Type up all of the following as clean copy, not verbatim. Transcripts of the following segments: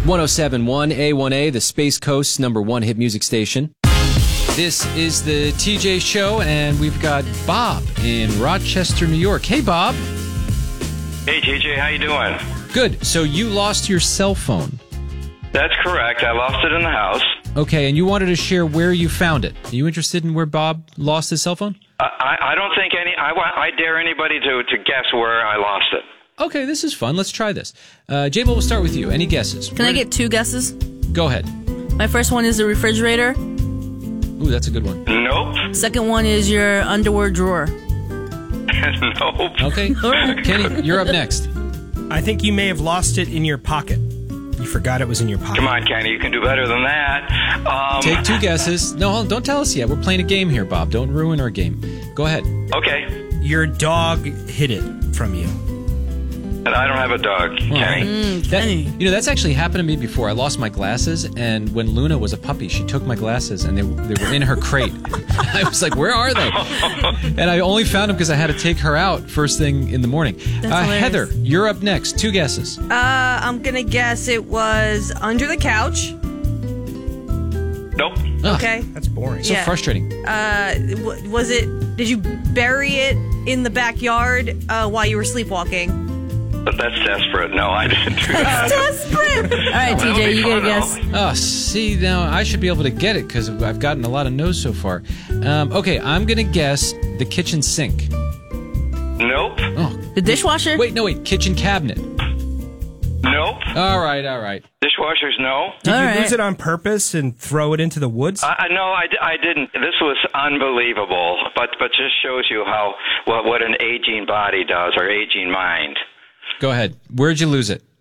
107.1 A1A, the Space Coast's #1 hit music station. This is the TJ Show, and we've got Bob in Rochester, New York. Hey, Bob. Hey, TJ, how you doing? Good. So you lost your cell phone. That's correct. I lost it in the house. Okay, and you wanted to share where you found it. Are you interested in where Bob lost his cell phone? I don't think I dare anybody to guess where I lost it. Okay, this is fun. Let's try this. J-Bo, we'll start with you. Any guesses? Can I get 2 guesses? Go ahead. My first one is the refrigerator. Ooh, that's a good one. Nope. Second one is your underwear drawer. Nope. Okay. Kenny, you're up next. I think you may have lost it in your pocket. You forgot it was in your pocket. Come on, Kenny, you can do better than that. Take 2 guesses. No, don't tell us yet. We're playing a game here, Bob. Don't ruin our game. Go ahead. Okay. Your dog hid it from you. And I don't have a dog, Kenny. That's actually happened to me before. I lost my glasses, and when Luna was a puppy, she took my glasses, and they were in her crate. I was like, where are they? And I only found them because I had to take her out first thing in the morning. Heather, you're up next. 2 guesses. I'm going to guess it was under the couch. Nope. Okay. That's boring. So frustrating. Did you bury it in the backyard while you were sleepwalking? But that's desperate. No, I didn't do that. Desperate! All right, TJ, you get a guess. Oh, see, now I should be able to get it because I've gotten a lot of no's so far. Okay, I'm going to guess the kitchen sink. Nope. Oh. The dishwasher? Wait, kitchen cabinet. Nope. All right. Dishwashers, no. Did you lose it on purpose and throw it into the woods? No, I didn't. This was unbelievable, but just shows you what an aging body does, or aging mind. Go ahead. Where'd you lose it?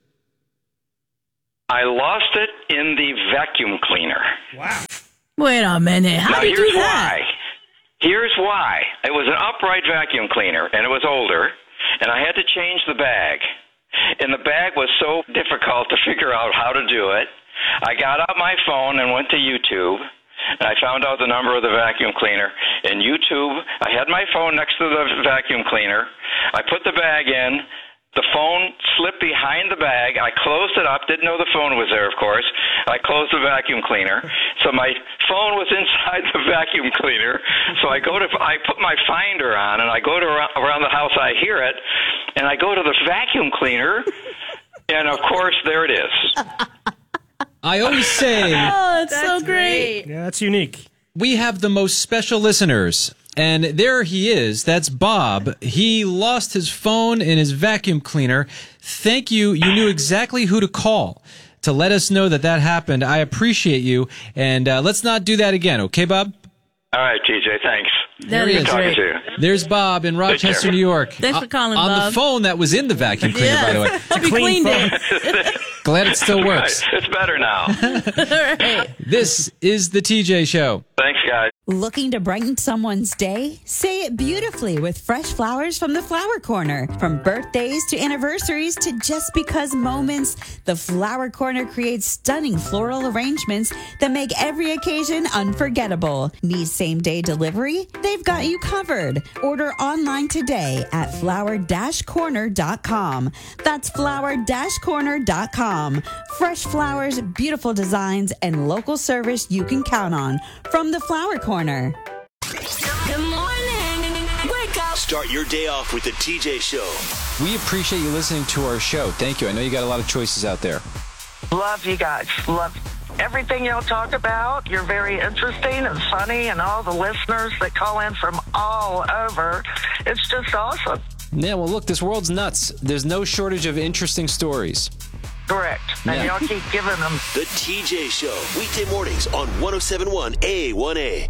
I lost it in the vacuum cleaner. Wow. Wait a minute. How did you do that? Here's why. It was an upright vacuum cleaner, and it was older, and I had to change the bag. And the bag was so difficult to figure out how to do it. I got out my phone and went to YouTube, and I found out the number of the vacuum cleaner. In YouTube, I had my phone next to the vacuum cleaner. I put the bag in. The phone slipped behind the bag. I closed it up. Didn't know the phone was there, of course. I closed the vacuum cleaner. So my phone was inside the vacuum cleaner. So I put my finder on, and I go to around the house. I hear it, and I go to the vacuum cleaner, and of course, there it is. I always say... Oh, that's so great. Yeah, that's unique. We have the most special listeners. And there he is. That's Bob. He lost his phone in his vacuum cleaner. Thank you. You knew exactly who to call to let us know that happened. I appreciate you. And let's not do that again. Okay, Bob? All right, TJ. Thanks. That is talking great. to you. There's Bob in Rochester, New York. Thanks for calling, on Bob. the phone that was in the vacuum cleaner, by the way. Hope you cleaned it. Glad it still works. Right. It's better now. All right. This is the TJ Show. Thanks, guys. Looking to brighten someone's day? Say it beautifully with fresh flowers from the Flower Corner. From birthdays to anniversaries to just because moments, the Flower Corner creates stunning floral arrangements that make every occasion unforgettable. Need same-day delivery? They've got you covered. Order online today at flower-corner.com. That's flower-corner.com. Fresh flowers, beautiful designs, and local service you can count on from the Flower Corner. Good morning. Wake up. Start your day off with the TJ Show. We appreciate you listening to our show. Thank you. I know you got a lot of choices out there. Love you guys. Love everything y'all talk about. You're very interesting and funny, and all the listeners that call in from all over. It's just awesome. Yeah, well, look, this world's nuts. There's no shortage of interesting stories. Correct. And y'all keep giving them. The TJ Show. Weekday mornings on 107.1 A1A.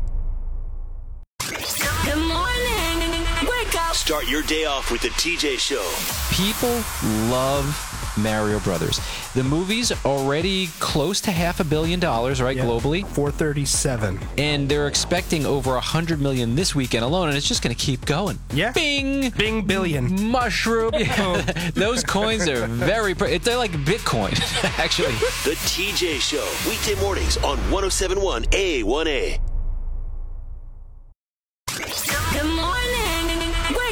Good morning. Wake up. Start your day off with the TJ Show. People love Mario Brothers. The movie's already close to $500 million, right, globally? 437. And they're expecting over 100 million this weekend alone, and it's just going to keep going. Yeah. Bing! Bing billion. Mushroom. Yeah. Those coins are they're like Bitcoin, actually. The TJ Show. Weekday mornings on 107.1 A1A. Good morning. Wake up. Start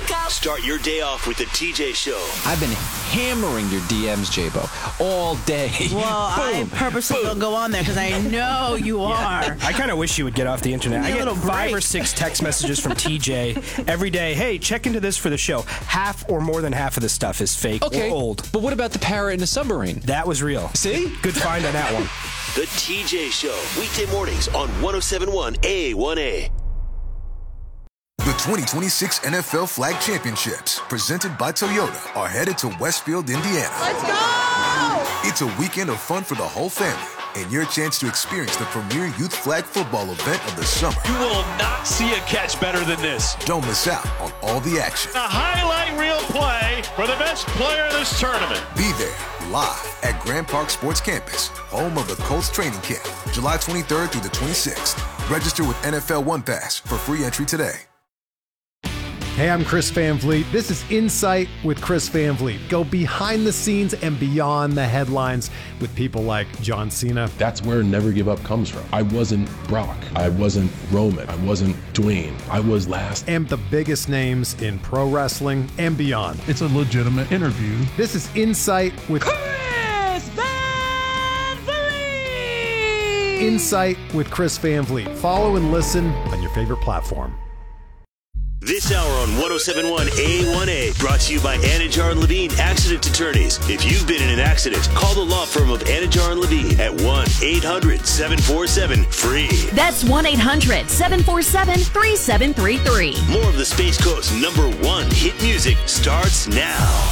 Start your day off with the TJ Show. I've been hammering your DMs, J-Bo, all day. Well, I purposely don't go on there because I know you are. I kind of wish you would get off the internet. I get 5 or 6 text messages from TJ every day. Hey, check into this for the show. Half or more than half of the stuff is fake or old. But what about the parrot in the submarine? That was real. See? Good find on that one. The TJ Show. Weekday mornings on 107.1 A1A. The 2026 NFL Flag Championships, presented by Toyota, are headed to Westfield, Indiana. Let's go! It's a weekend of fun for the whole family and your chance to experience the premier youth flag football event of the summer. You will not see a catch better than this. Don't miss out on all the action. A highlight reel play for the best player in this tournament. Be there live at Grand Park Sports Campus, home of the Colts training camp, July 23rd through the 26th. Register with NFL One Pass for free entry today. Hey, I'm Chris Van Vliet. This is Insight with Chris Van Vliet. Go behind the scenes and beyond the headlines with people like John Cena. That's where Never Give Up comes from. I wasn't Brock. I wasn't Roman. I wasn't Dwayne. I was last. And the biggest names in pro wrestling and beyond. It's a legitimate interview. This is Insight with Chris Van Vliet! Insight with Chris Van Vliet. Follow and listen on your favorite platform. This hour on 107.1 A1A, brought to you by Anajar and Levine Accident Attorneys. If you've been in an accident, call the law firm of Anajar and Levine at 1-800-747-FREE. That's 1-800-747-3733. More of the Space Coast's #1 hit music starts now.